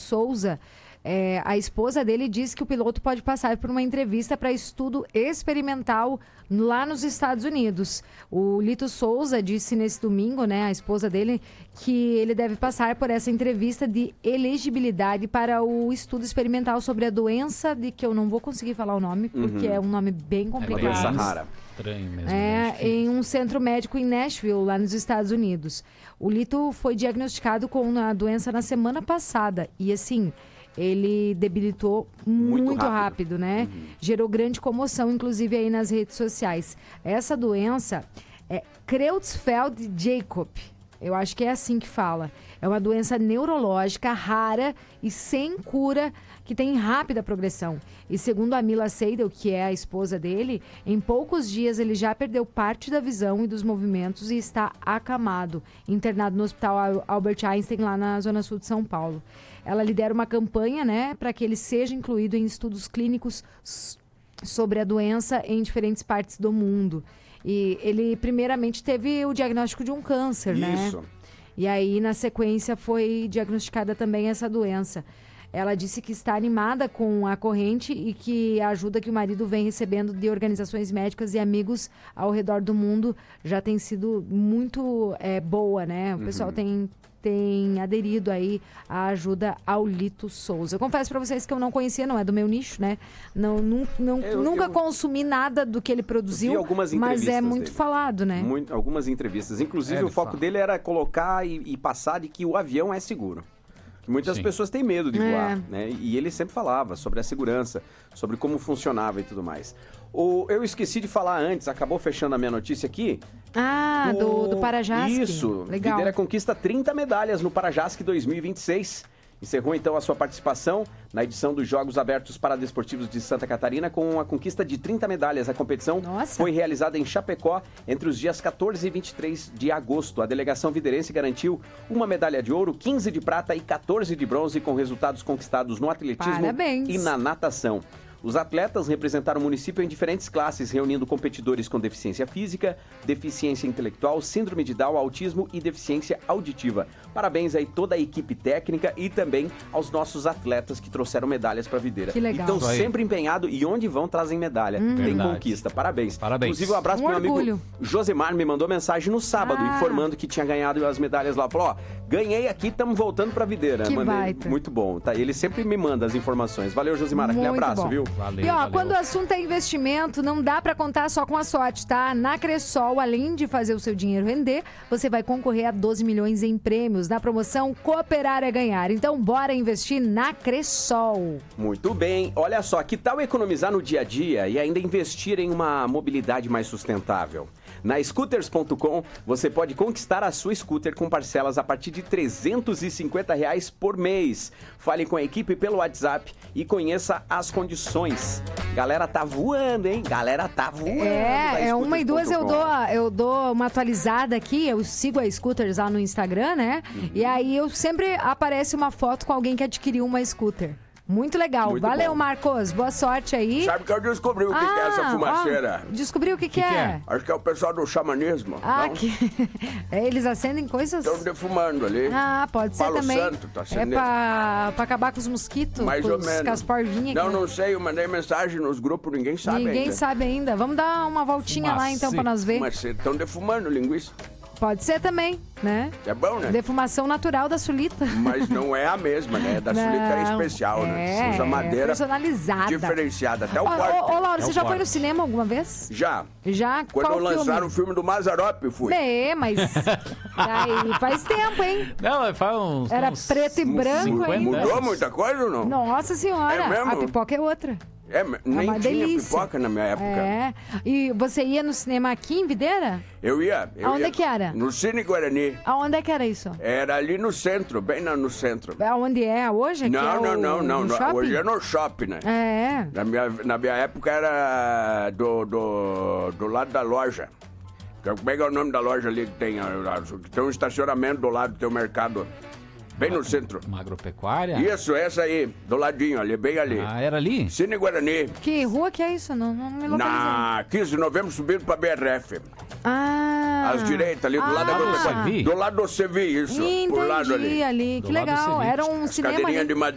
Souza, a esposa dele disse que o piloto pode passar por uma entrevista para estudo experimental lá nos Estados Unidos. O Lito Souza disse nesse domingo, né, a esposa dele, que ele deve passar por essa entrevista de elegibilidade para o estudo experimental sobre a doença de que eu não vou conseguir falar o nome, porque é um nome bem complicado. É uma doença rara. Estranho mesmo. Em um centro médico em Nashville, lá nos Estados Unidos. O Lito foi diagnosticado com a doença na semana passada e, assim, ele debilitou muito rápido, né? Gerou grande comoção, inclusive aí nas redes sociais. Essa doença é Creutzfeldt-Jakob. Eu acho que é assim que fala. É uma doença neurológica rara e sem cura, que tem rápida progressão. E segundo a Mila Seidel, que é a esposa dele, em poucos dias ele já perdeu parte da visão e dos movimentos e está acamado, internado no Hospital Albert Einstein, lá na Zona Sul de São Paulo. Ela lidera uma campanha, né, para que ele seja incluído em estudos clínicos sobre a doença em diferentes partes do mundo. E ele, primeiramente, teve o diagnóstico de um câncer, né? E aí, na sequência, foi diagnosticada também essa doença. Ela disse que está animada com a corrente e que a ajuda que o marido vem recebendo de organizações médicas e amigos ao redor do mundo já tem sido muito boa, né? O pessoal tem aderido aí à ajuda ao Lito Souza. Eu confesso pra vocês que eu não conhecia, não é do meu nicho, né? Nunca consumi nada do que ele produziu, mas é muito dele. Falado, né? Algumas entrevistas. Inclusive, o foco dele era colocar e passar de que o avião é seguro. Que muitas pessoas têm medo de voar, né? E ele sempre falava sobre a segurança, sobre como funcionava e tudo mais. Eu esqueci de falar antes, acabou fechando a minha notícia aqui. Do Parajask. Isso, legal. Videira conquista 30 medalhas no Parajask 2026. Encerrou então a sua participação na edição dos Jogos Abertos Paradesportivos de Santa Catarina com a conquista de 30 medalhas. A competição foi realizada em Chapecó entre os dias 14 e 23 de agosto. A delegação viderense garantiu uma medalha de ouro, 15 de prata e 14 de bronze, com resultados conquistados no atletismo e na natação. Os atletas representaram o município em diferentes classes, reunindo competidores com deficiência física, deficiência intelectual, síndrome de Down, autismo e deficiência auditiva. Parabéns aí toda a equipe técnica e também aos nossos atletas que trouxeram medalhas para a videira. Que legal. Então, sempre empenhado e onde vão trazem medalha. Tem conquista. Parabéns. Inclusive, um abraço pro meu amigo Josemar, me mandou mensagem no sábado informando que tinha ganhado as medalhas lá. Falou, ganhei aqui, estamos voltando para a videira. Que Mandei, baita. muito bom. Tá? Ele sempre me manda as informações. Valeu, Josemar. Aquele abraço, viu? Valeu, e quando o assunto é investimento, não dá pra contar só com a sorte, tá? Na Cressol, além de fazer o seu dinheiro render, você vai concorrer a 12 milhões em prêmios na promoção Cooperar é Ganhar. Então, bora investir na Cressol. Muito bem. Olha só, que tal economizar no dia a dia e ainda investir em uma mobilidade mais sustentável? Na Scooters.com, você pode conquistar a sua scooter com parcelas a partir de R$ 350 por mês. Fale com a equipe pelo WhatsApp e conheça as condições. Galera, tá voando, hein? Galera, tá voando. Uma e duas eu dou uma atualizada aqui, eu sigo a Scooters lá no Instagram, né? E aí sempre aparece uma foto com alguém que adquiriu uma scooter. Muito legal. Valeu, Marcos. Boa sorte aí. Sabe que eu descobri o que é essa fumaceira? Descobriu o que é? Acho que é o pessoal do xamanismo. Eles acendem coisas? Estão defumando ali. Pode ser também. Santo tá acendendo. É pra acabar com os mosquitos? Mais ou menos. Com as porvinhas? Não sei. Eu mandei mensagem nos grupos, ninguém sabe ainda. Ninguém sabe ainda. Vamos dar uma voltinha lá então pra nós ver. Mas estão defumando linguiça. Pode ser também, né? É bom, né? Defumação natural da sulita. Mas não é a mesma, né? Da sulita é especial, né? Você usa madeira personalizada. Diferenciada. Até o quarto. Ô, Laura, você já foi no cinema alguma vez? Já. Já? Quando lançaram o filme do Mazzaropi, eu fui. Mas aí faz tempo, hein? Não, faz uns... Era preto e branco, hein? Mudou muita coisa ou não? Nossa senhora. É mesmo? A pipoca é outra. Nem uma tinha delícia. pipoca na minha época. E você ia no cinema aqui em Videira? Eu ia. Aonde que era? No Cine Guarani. Aonde é que era isso? Era ali no centro, bem no centro. Aonde é? Hoje? Não. No hoje é no shopping, né? Na minha época era do lado da loja. Como é que é o nome da loja ali que tem? Tem um estacionamento do lado do teu mercado. Bem no centro. Uma agropecuária? Isso, essa aí, do ladinho ali, bem ali. Era ali? Cine Guarani. Que rua que é isso? Não me localizei. Na 15 de novembro, subindo pra BRF. Às direitas, ali do lado da agropecuária. Do lado do Sevi, isso. Entendi, por lado ali. Que legal. Era um cinema ali. Cadeirinha